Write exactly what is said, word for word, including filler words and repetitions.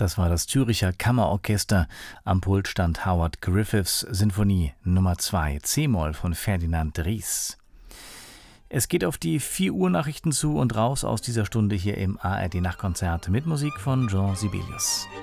Das war das Zürcher Kammerorchester. Am Pult stand Howard Griffiths, Sinfonie Nummer zwei, C-Moll von Ferdinand Ries. Es geht auf die vier Uhr Nachrichten zu und raus aus dieser Stunde hier im A R D Nachtkonzert mit Musik von Jean Sibelius.